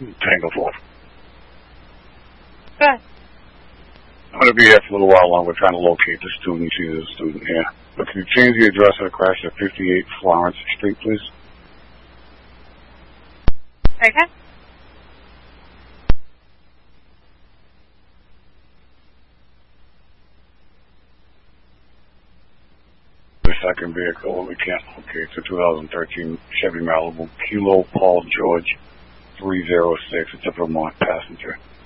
Tango 4. Good. I'm going to be here for a little while longer trying to locate the student. See the student here. But can you change the address of the crash to 58 Florence Street, please? Okay. The second vehicle we can't locate. It's a 2013 Chevy Malibu, Kilo Paul George 306. It's a Vermont passenger.